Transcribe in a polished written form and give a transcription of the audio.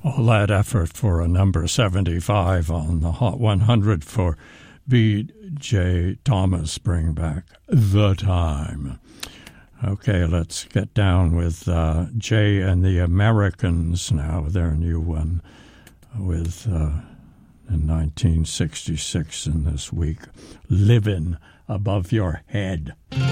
All that effort for a number 75 on the Hot 100 for B.J. Thomas. Bring back the time. Okay, let's get down with Jay and the Americans now, their new one with in 1966 in this week, Livin' Above Your Head.